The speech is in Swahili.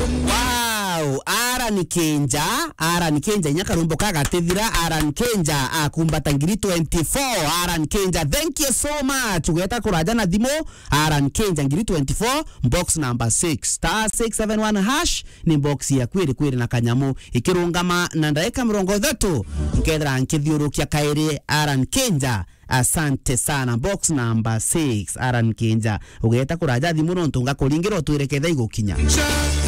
Wow, Aran Kenja nyakarumbo kagatithira Aran Kenja akumbata ngiri 24. Aran Kenja, thank you so much. Ugeta kuraja na thimo Aran Kenja ngiri 24, box number 6 *671 hash ni box ya kwiri na kanyamu ikirungama na ndaika 30 nkethra nkithiurukia kairi Aran Kenja. Asante sana. Box number 6 Aran Kenja. Ugeta kuraja thimo nontunga kuringiro tuireketha igukinya.